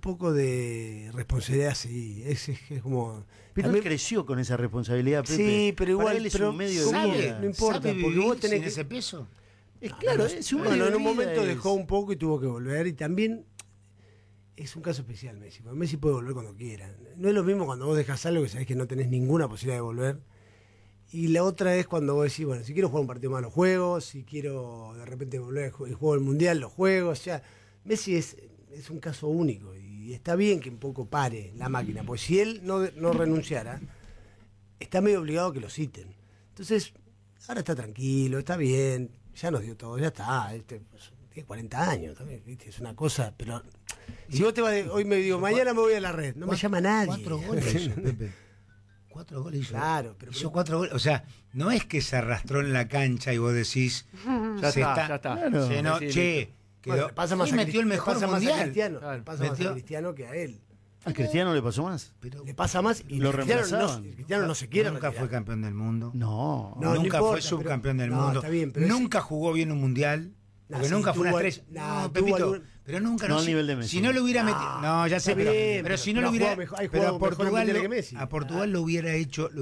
poco de responsabilidad, sí. Es como... Pero también, él creció con esa responsabilidad, Pepe. sí, pero igual... Para él es pero un medio de sabe, vida. no importa, ¿Sabe porque vivir vos tenés sin que... ese peso? Es claro, es un medio Bueno, de en un vida, momento es- dejó un poco y tuvo que volver. Y también es un caso especial Messi, porque Messi puede volver cuando quiera. No es lo mismo cuando vos dejas algo que sabés que no tenés ninguna posibilidad de volver. Y la otra es cuando vos decís, bueno, si quiero jugar un partido más lo juego, si quiero de repente volver y juego el Mundial, lo juego. O sea, Messi es un caso único y está bien que un poco pare la máquina, porque si él no renunciara, está medio obligado a que lo citen. Entonces, ahora está tranquilo, está bien, ya nos dio todo, ya está. Tiene 40 años también, ¿viste? Es una cosa, pero si vos te vas hoy me digo, mañana me voy a la red, no me llama nadie. 4 goles hizo, Pepe. 4 goles hizo. Claro, pero hizo 4 goles. O sea, no es que se arrastró en la cancha y vos decís. Ya está. Claro. Se no, Sí, che, bueno, quedó, le pasa más y metió el mejor le pasa más a mundial. Cristiano, Claro. le pasa más Metió- a Cristiano que a él. ¿A Cristiano le pasó más? Pero Le pasa más y Lo Cristiano reemplazaban. Cristiano no se quiere nunca retirar. fue campeón del mundo. No. No, Nunca importa, fue subcampeón del pero- no, mundo. está bien, pero Nunca jugó bien un mundial. No, Porque sí, nunca fue una tuvo- estrella. no, No, tuvo Pepito. algún- Pero nunca No al si- nivel de Messi. Si no lo hubiera metido. No, ya sé, está bien, pero si no pero lo hubiera. ha jugado Pero a mejores Portugal, mundiales que Messi. a Portugal lo hubiera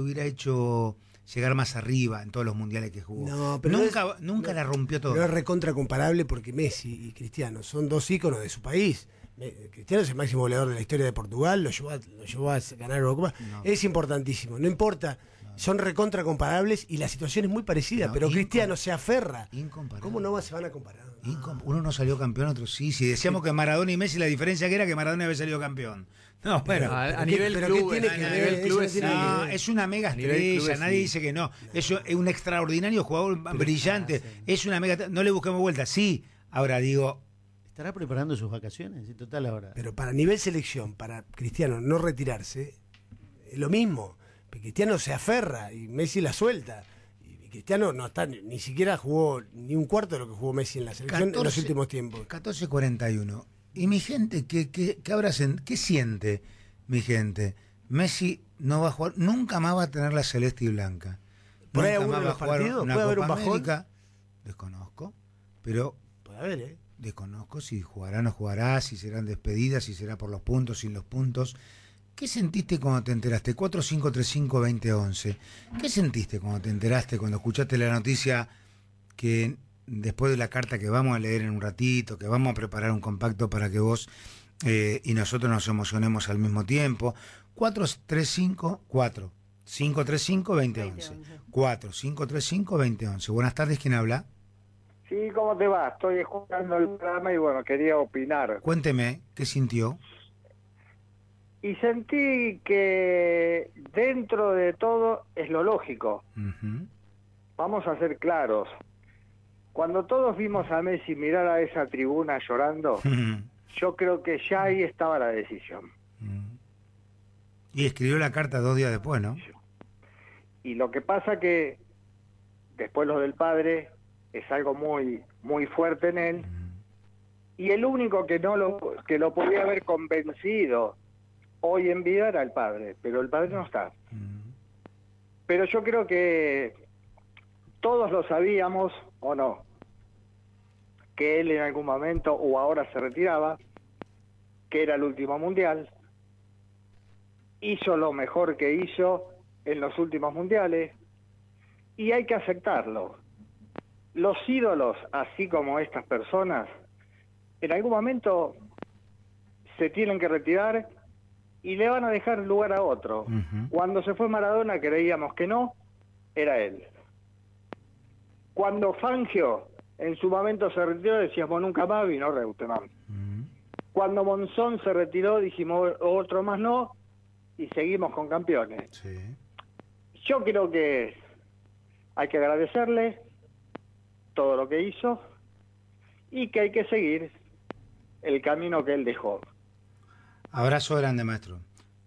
hecho llegar más arriba en todos los mundiales que jugó. No, pero nunca la rompió todo. No es recontra comparable porque Messi y Cristiano son dos íconos de su país. Cristiano es el máximo goleador de la historia de Portugal, lo llevó a ganar Eurocopa. No. Es importantísimo, no importa. Son recontra comparables y la situación es muy parecida, No, pero Cristiano se aferra. Incomparable. ¿Cómo no se van a comparar? Uno no salió campeón, otro sí. Si decíamos que Maradona y Messi, la diferencia que era que Maradona había salido campeón. No, bueno. A ¿qué- nivel pero qué clubes, tiene que a ver? nivel Eso clubes, no tiene sí. que No, ver. es una mega A nivel estrella, clubes, nadie sí. dice que no. Eso es un extraordinario jugador brillante. Es una mega. No le busquemos vuelta. Sí, ahora digo. ¿Estará preparando sus vacaciones? Y total ahora. Pero para nivel selección, para Cristiano no retirarse, es lo mismo. Cristiano se aferra y Messi la suelta. Y Cristiano no está, ni siquiera jugó ni un cuarto de lo que jugó Messi en la selección en los últimos tiempos. 14:41. Y mi gente, ¿qué siente mi gente? Messi no va a jugar, nunca más va a tener la celeste y blanca. ¿Por ahí Nunca alguno más de va a los jugar partidos? una ¿Puede haber Copa un bajón? América. Desconozco, pero Puede haber, desconozco si jugará o no jugará, si serán despedidas, si será por los puntos, sin los puntos. ¿Qué sentiste cuando te enteraste? 4535-2011. ¿Qué sentiste cuando te enteraste, cuando escuchaste la noticia que después de la carta que vamos a leer en un ratito, que vamos a preparar un compacto para que vos y nosotros nos emocionemos al mismo tiempo? 535-2011. 4535-2011. Buenas tardes, ¿quién habla? Sí, ¿cómo te va? Estoy escuchando el programa y bueno, quería opinar. Cuénteme, ¿qué sintió? Y sentí que dentro de todo es lo lógico. Ujú. Vamos a ser claros. Cuando todos vimos a Messi mirar a esa tribuna llorando, yo creo que ya ahí estaba la decisión. Y escribió la carta 2 días después, ¿no? Y lo que pasa que después lo del padre es algo muy muy fuerte en él, y el único que lo podía haber convencido hoy en vida era el padre, pero el padre no está. Pero yo creo que todos lo sabíamos, o no, que él en algún momento o ahora se retiraba, que era el último mundial, hizo lo mejor que hizo en los últimos mundiales, y hay que aceptarlo. Los ídolos, así como estas personas, en algún momento se tienen que retirar y le van a dejar lugar a otro. Cuando se fue Maradona creíamos que no, era él. Cuando Fangio en su momento se retiró decíamos nunca más, vino Reutemann. Cuando Monzón se retiró dijimos otro más no, y seguimos con campeones. Sí. Yo creo que hay que agradecerle todo lo que hizo y que hay que seguir el camino que él dejó. Abrazo grande, maestro.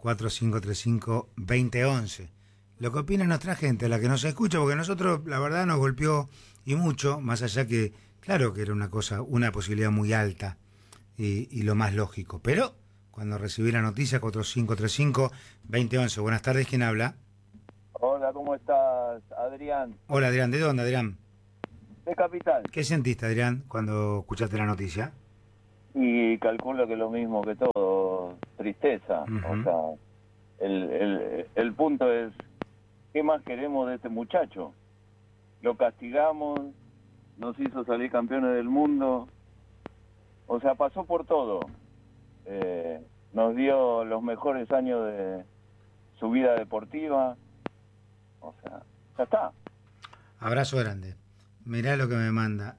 4535-2011. Lo que opina nuestra gente, la que nos escucha, porque nosotros, la verdad, nos golpeó y mucho, más allá que, claro que era una posibilidad muy alta y lo más lógico. Pero, cuando recibí la noticia, 4535-2011. Buenas tardes, ¿quién habla? Hola, ¿cómo estás, Adrián? Hola, Adrián. ¿De dónde, Adrián? De Capital. ¿Qué sentiste, Adrián, cuando escuchaste la noticia? Y calculo que lo mismo que todo, tristeza. Ujú. O sea, el punto es, ¿qué más queremos de este muchacho? Lo castigamos, nos hizo salir campeones del mundo, o sea, pasó por todo. Nos dio los mejores años de su vida deportiva, o sea, ya está. Abrazo grande. Mirá lo que me manda.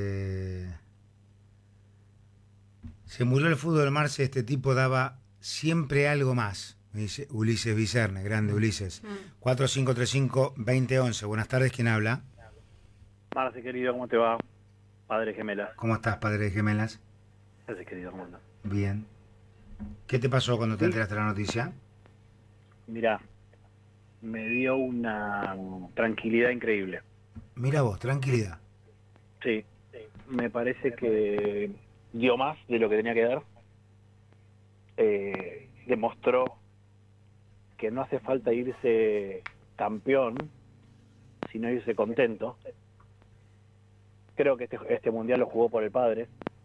Se murió el fútbol, Marce, este tipo daba siempre algo más. Me dice Ulises Vicerne, grande Ulises. 4535-2011. Buenas tardes, ¿quién habla? Marce, querido, ¿cómo te va? Padre Gemelas. ¿Cómo estás, padre de gemelas? Gracias, querido, ¿cómo andas? Bien. ¿Qué te pasó cuando te enteraste de la noticia? Mirá, me dio una tranquilidad increíble. Mira vos, tranquilidad. Sí, me parece que dio más de lo que tenía que dar. Demostró que no hace falta irse campeón, sino irse contento. Creo que este mundial lo jugó por el padre.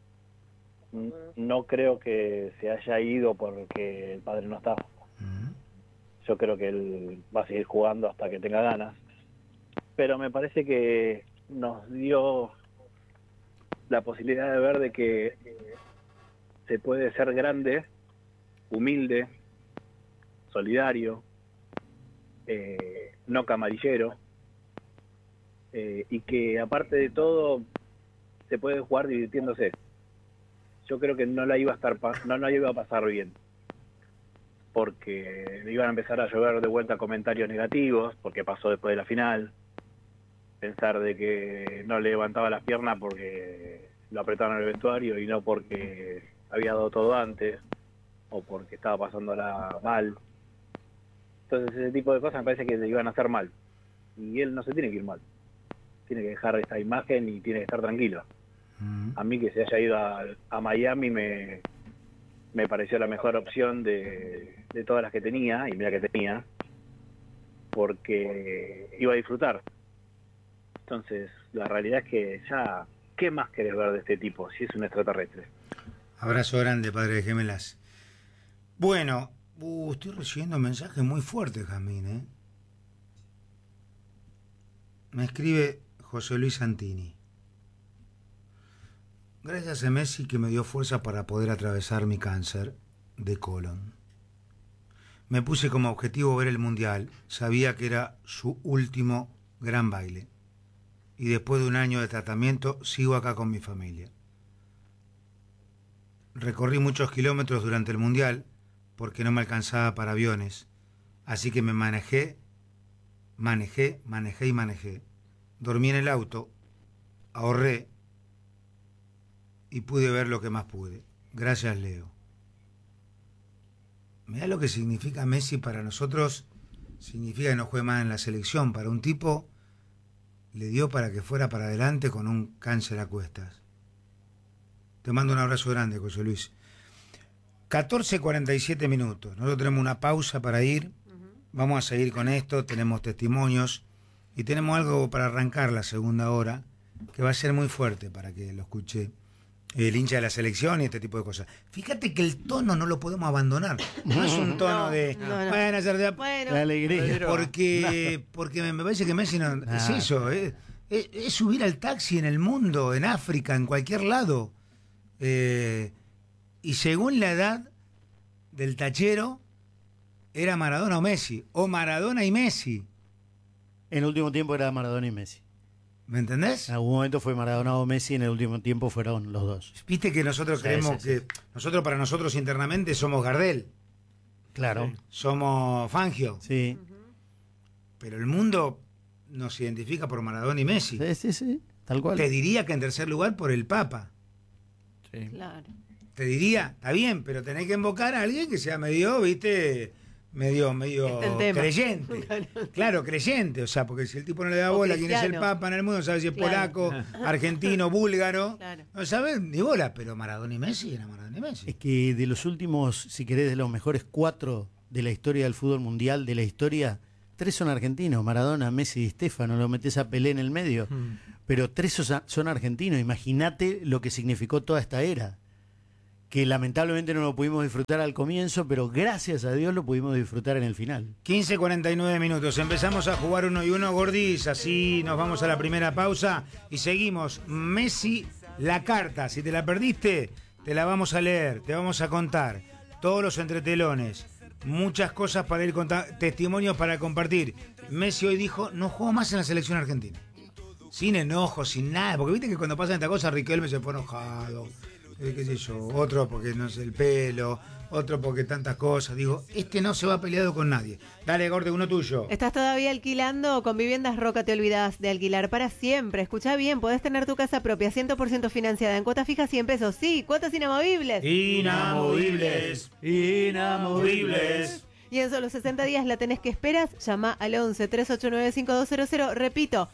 No creo que se haya ido porque el padre no está. Ujú. Yo creo que él va a seguir jugando hasta que tenga ganas. Pero me parece que nos dio la posibilidad de ver de que se puede ser grande, humilde, solidario, no camarillero, y que aparte de todo se puede jugar divirtiéndose. Yo creo que no la iba a pasar bien, porque le iban a empezar a llover de vuelta comentarios negativos, porque pasó después de la final, pensar de que no le levantaba las piernas porque lo apretaron en el vestuario y no porque había dado todo antes, o porque estaba pasándola mal. Entonces ese tipo de cosas me parece que le iban a hacer mal, y él no se tiene que ir mal, tiene que dejar esa imagen y tiene que estar tranquilo. A mí que se haya ido a Miami me pareció la mejor opción de todas las que tenía, y mira que tenía, porque iba a disfrutar. Entonces la realidad es que ya, ¿qué más querés ver de este tipo si es un extraterrestre? Abrazo grande, padre de gemelas. Bueno, estoy recibiendo mensajes muy fuertes, Jamín, ¿eh? Me escribe José Luis Santini. Gracias a Messi que me dio fuerza para poder atravesar mi cáncer de colon. Me puse como objetivo ver el Mundial. Sabía que era su último gran baile. Y después de un año de tratamiento, sigo acá con mi familia. Recorrí muchos kilómetros durante el Mundial porque no me alcanzaba para aviones. Así que me manejé. Dormí en el auto, ahorré y pude ver lo que más pude. Gracias, Leo. Mirá lo que significa Messi para nosotros. Significa que no juegue más en la selección. Para un tipo le dio para que fuera para adelante con un cáncer a cuestas. Te mando un abrazo grande, José Luis. 14:47 minutos. Nosotros tenemos una pausa para ir. Vamos a seguir con esto. Tenemos testimonios y tenemos algo para arrancar la segunda hora que va a ser muy fuerte para que lo escuche el hincha de la selección y este tipo de cosas. Fíjate que el tono no lo podemos abandonar. No es un tono de bueno, La alegría. porque me parece que Messi no es eso, es subir al taxi en el mundo, en África, en cualquier lado. Y según la edad del tachero, era Maradona o Messi, o Maradona y Messi. En el último tiempo era Maradona y Messi. ¿Me entendés? En algún momento fue Maradona o Messi, en el último tiempo fueron los dos. Viste que nosotros creemos que nosotros para nosotros internamente somos Gardel, Claro. somos Fangio, Sí. pero el mundo nos identifica por Maradona y Messi. Sí, tal cual. Te diría que en tercer lugar por el Papa. Sí. Claro. Te diría, está bien, pero tenés que invocar a alguien que sea medio, viste, medio Está el tema. creyente. Claro, creyente, o sea, porque si el tipo no le da O bola a quién es el cristiano. Papa en el mundo, no sabe si es Claro. polaco, argentino, búlgaro, Claro. no sabe ni bola, pero Maradona y Messi era Maradona y Messi. Es que de los últimos, si querés, de los mejores 4 de la historia del fútbol mundial, de la historia, 3 son argentinos, Maradona, Messi y Stéfano, lo metés a Pelé en el medio, pero 3 son argentinos. Imagínate lo que significó toda esta era. que lamentablemente no lo pudimos disfrutar al comienzo, pero gracias a Dios lo pudimos disfrutar en el final. 15:49 minutos. Empezamos a jugar 1-1, Gordis. Así nos vamos a la primera pausa y seguimos. Messi, la carta. Si te la perdiste, te la vamos a leer, te vamos a contar. Todos los entretelones, muchas cosas para ir contando, testimonios para compartir. Messi hoy dijo, no juego más en la selección argentina. Sin enojo, sin nada. Porque viste que cuando pasan esta cosa, Riquelme se fue enojado. Qué sé yo, otro porque no sé el pelo, otro porque tantas cosas. Digo, este no se va peleado con nadie. Dale, Gordo, uno tuyo. ¿Estás todavía alquilando? Con Viviendas Roca te olvidas de alquilar para siempre. Escucha bien, podés tener tu casa propia 100% financiada en cuotas fijas 100 pesos. Sí, cuotas inamovibles. Inamovibles. Inamovibles. Y en solo 60 días la tenés que esperar. Llama al 11-389-5200. Repito,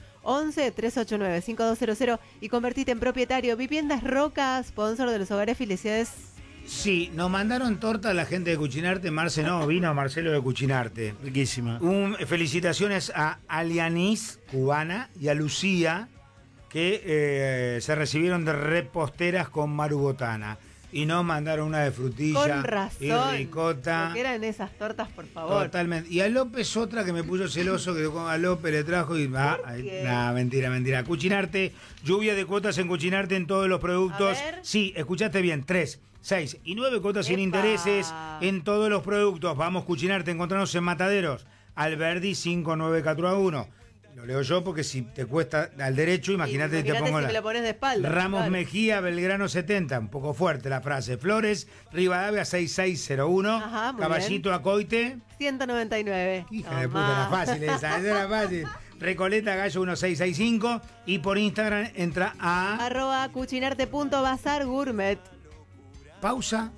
11-389-5200 y convertite en propietario. Viviendas Roca, sponsor de los hogares felices. Sí, nos mandaron torta a la gente de Cuchinarte. Marce no, vino Marcelo de Cuchinarte. Riquísima. Felicitaciones a Alianis, cubana, y a Lucía, que se recibieron de reposteras con Maru Botana. Y nos mandaron una de frutilla Con razón. y ricota. ¿Qué eran esas tortas, por favor? Totalmente. Y a López otra que me puso celoso, que a López le trajo y mentira. Cuchinarte, lluvia de cuotas en Cuchinarte en todos los productos. A ver. Sí, escuchaste bien, 3, 6 y 9 cuotas sin ¡Epa! intereses en todos los productos. Vamos, Cuchinarte, encontrarnos en Mataderos, Alberdi 5941. Lo leo yo porque si te cuesta al derecho, imagínate te pongo si me lo pones de espalda. Ramos claro. Mejía, Belgrano 70, un poco fuerte la frase. Flores, Rivadavia 6601, Ajá, muy Caballito bien. Acoite. 199. Hija de puta, era fácil esa era fácil. Recoleta Gallo 1665 y por Instagram entra a @cuchinarte.bazar gourmet. pausa.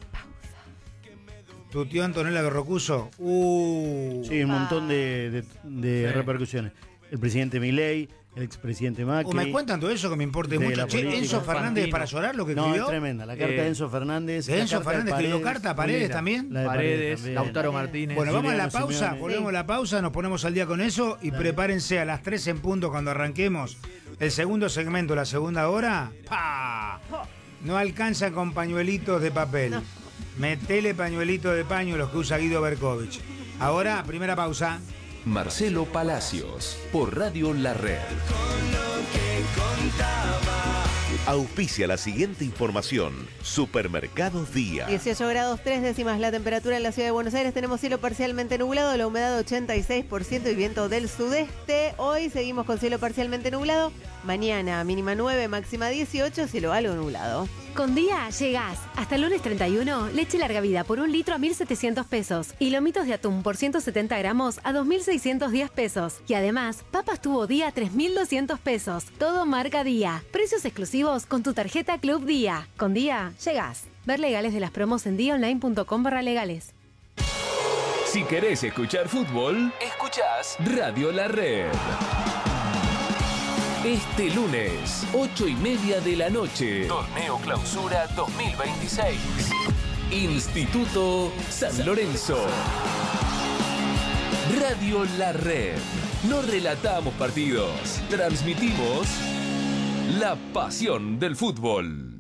Tu tío Antonella Berrocuso. Sí, un montón de repercusiones. El presidente Milei, el expresidente Macri. Me cuentan todo eso que me importa de mucho. la Che, política. Enzo Fernández para llorar lo que No, escribió. es tremenda. La carta de Enzo Fernández. ¿De la Enzo carta de Fernández escribió Paredes, carta? ¿Paredes Molina. también? La de Paredes, también. Lautaro Martínez. Bueno, vamos a la Juliano pausa, Simeone. volvemos a la pausa, nos ponemos al día con eso y prepárense a las 3 en punto cuando arranquemos el segundo segmento, la segunda hora. ¡Pah! No alcanza con pañuelitos de papel. Metele pañuelitos de paño los que usa Guido Berkovich. Ahora, primera pausa. Marcelo Palacios, por Radio La Red. Auspicia la siguiente información. Supermercados Día. 18 grados 3 décimas la temperatura en la ciudad de Buenos Aires. Tenemos cielo parcialmente nublado, la humedad 86% y viento del sudeste. Hoy seguimos con cielo parcialmente nublado. Mañana mínima 9, máxima 18, cielo algo nublado. Con Día llegás. Hasta el lunes 31, leche larga vida por 1 litro a 1.700 pesos. Y lomitos de atún por 170 gramos a 2.610 pesos. Y además, papas tubo Día a 3.200 pesos. Todo marca Día. Precios exclusivos con tu tarjeta Club Día. Con Día llegás. Ver legales de las promos en diaonline.com/legales. Si querés escuchar fútbol, escuchás Radio La Red. Este lunes, 8:30 de la noche. Torneo Clausura 2026. Instituto San Lorenzo. Radio La Red. No relatamos partidos, transmitimos la pasión del fútbol.